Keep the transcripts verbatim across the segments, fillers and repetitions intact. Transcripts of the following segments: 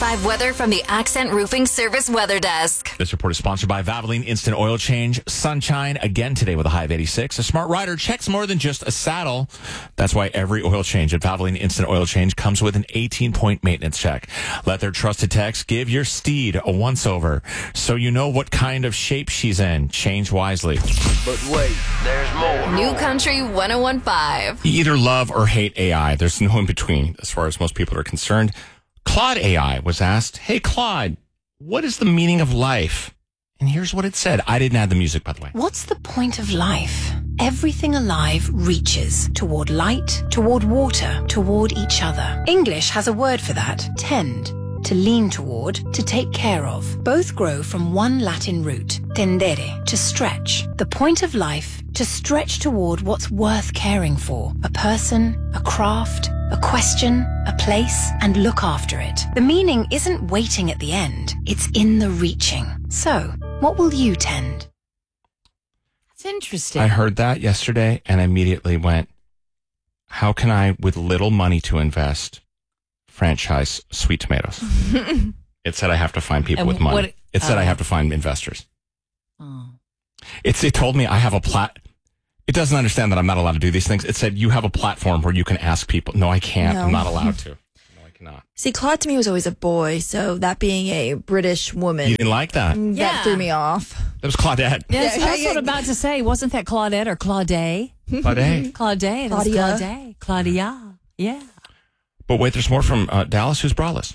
five weather from the Accent Roofing Service Weather Desk. This report is sponsored by Valvoline Instant Oil Change. Sunshine again today with a high of eighty-six. A smart rider checks more than just a saddle. That's why every oil change at Valvoline Instant Oil Change comes with an eighteen-point maintenance check. Let their trusted techs give your steed a once-over so you know what kind of shape she's in. Change wisely. But wait, there's more. New Country one oh one point five. You either love or hate A I. There's no in between as far as most people are concerned. Claude A I was asked, hey, Claude, what is the meaning of life? And here's what it said. I didn't add the music, by the way. What's the point of life? Everything alive reaches toward light, toward water, toward each other. English has a word for that. Tend. To lean toward, to take care of. Both grow from one Latin root, tendere, to stretch. The point of life, to stretch toward what's worth caring for. A person, a craft, a question, a place, and look after it. The meaning isn't waiting at the end, it's in the reaching. So, what will you tend? It's interesting. I heard that yesterday and immediately went, how can I, with little money to invest, franchise Sweet Tomatoes? It said I have to find people And with money. what- it said oh. I have to find investors. Oh. It's, it told me I have a plat. It doesn't understand that I'm not allowed to do these things. It said you have a platform where you can ask people. No, I can't. No. I'm not allowed to. No, I cannot. See, Claude to me was always a boy, so that being a British woman, You didn't like that? that Yeah. threw me off. That was Claudette. Yes, Yeah, that's yeah, what I'm about to say. Wasn't that Claudette or Claudet? Claudette. Claudet. That's Claudia. Claudet. Claudia. Yeah. But wait, there's more from uh, Dallas, who's braless.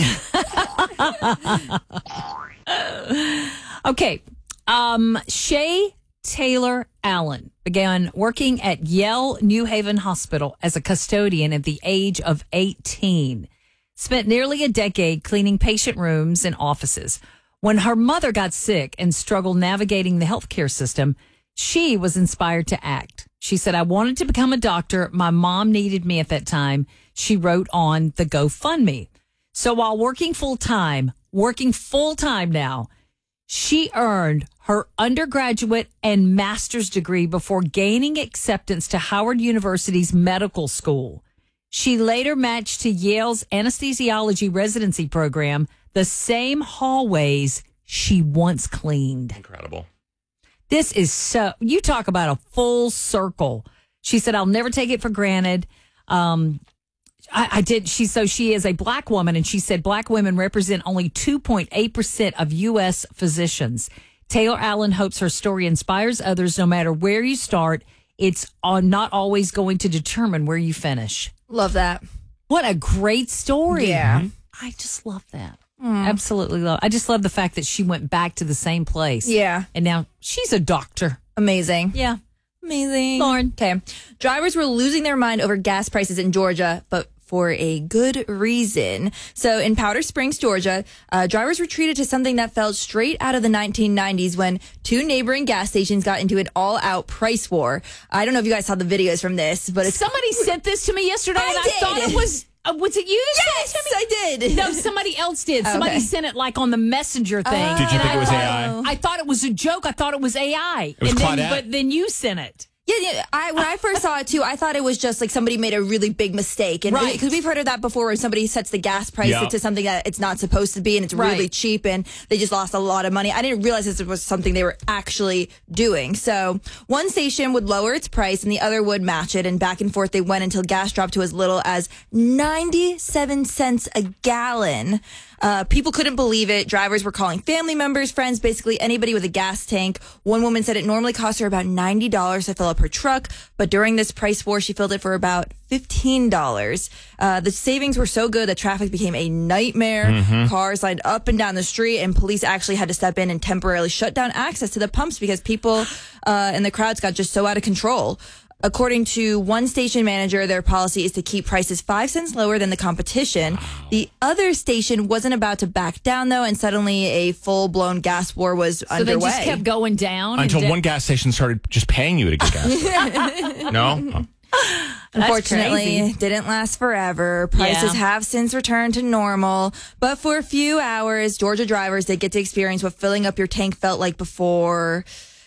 Okay. Um, Shay Taylor Allen began working at Yale New Haven Hospital as a custodian at the age of eighteen. Spent nearly a decade cleaning patient rooms and offices. When her mother got sick and struggled navigating the healthcare system, she was inspired to act. She said, I wanted to become a doctor. My mom needed me at that time. She wrote on the GoFundMe. So while working full time, working full time now, she earned her undergraduate and master's degree before gaining acceptance to Howard University's medical school. She later matched to Yale's anesthesiology residency program, the same hallways she once cleaned. Incredible. This is so, you talk about a full circle. She said, I'll never take it for granted. Um, I, I did. She, so she is a black woman, and she said black women represent only two point eight percent of U S physicians. Taylor Allen hopes her story inspires others no matter where you start. It's uh, not always going to determine where you finish. Love that. What a great story. Yeah. I just love that. Absolutely love. I just love the fact that she went back to the same place. Yeah. And now she's a doctor. Amazing. Yeah. Amazing. Lauren. Okay. Drivers were losing their mind over gas prices in Georgia, but for a good reason. So in Powder Springs, Georgia, uh, drivers were treated to something that felt straight out of the nineteen nineties when two neighboring gas stations got into an all-out price war. I don't know if you guys saw the videos from this, but it's Somebody sent this to me yesterday, I and I did. thought it was. Uh, was it you? that yes, sent it to me? I did. No, somebody else did. Somebody Okay. sent it like on the messenger thing. Did you think it was I A thought- I? I thought it was a joke. I thought it was A I. It was and then, Claudette. but then you sent it. Yeah, yeah. I, when I first saw it too, I thought it was just like somebody made a really big mistake, and Right. because we've heard of that before, where somebody sets the gas price Yeah. to something that it's not supposed to be, and it's Right. really cheap, and they just lost a lot of money. I didn't realize this was something they were actually doing. So one station would lower its price, and the other would match it, and back and forth they went until gas dropped to as little as ninety-seven cents a gallon. Uh, people couldn't believe it. Drivers were calling family members, friends, basically anybody with a gas tank. One woman said it normally cost her about ninety dollars to fill up her truck, but during this price war, she filled it for about fifteen dollars. Uh, the savings were so good that traffic became a nightmare. Mm-hmm. Cars lined up and down the street, and police actually had to step in and temporarily shut down access to the pumps because people uh, and the crowds got just so out of control. According to one station manager, their policy is to keep prices five cents lower than the competition. Wow. The other station wasn't about to back down, though, and suddenly a full-blown gas war was So underway. they just kept going down. Until and one gas station started just paying you to get gas. No? Oh. Unfortunately, crazy. it didn't last forever. Prices Yeah. have since returned to normal. But for a few hours, Georgia drivers did get to experience what filling up your tank felt like before.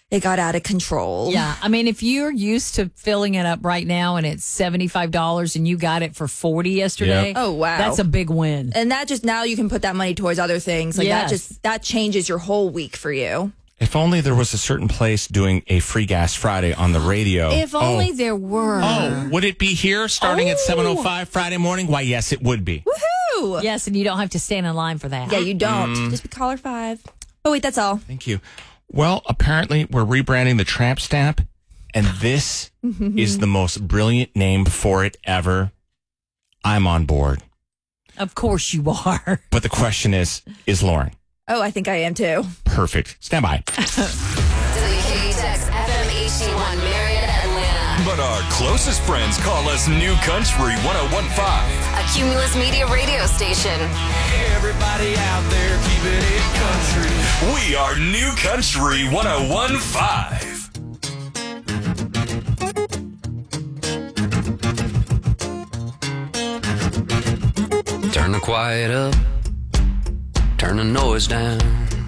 it got out of control. Yeah. I mean, if you're used to filling it up right now and it's seventy-five dollars and you got it for forty yesterday. Yep. Oh, wow. That's a big win. And that just, now you can put that money towards other things. Like Yes. that just, that changes your whole week for you. If only there was a certain place doing a Free Gas Friday on the radio. If only oh. there were. Oh, would it be here starting at Oh. seven oh five Friday morning? Why, yes, it would be. Woohoo! Yes, and you don't have to stand in line for that. Yeah, you don't. Mm. Just be caller five. Oh, wait, that's all. Thank you. Well, apparently we're rebranding the Tramp Stamp, and this is the most brilliant name for it ever. I'm on board. Of course you are. But the question is, is Lauren? Oh, I think I am too. Perfect. Stand by. W K H X F M H D one, Marietta, Atlanta. But our closest friends call us New Country one oh one point five. A Cumulus Media radio station. Everybody out there keeping it country. We are New Country one oh one point five. Turn the quiet up, turn the noise down.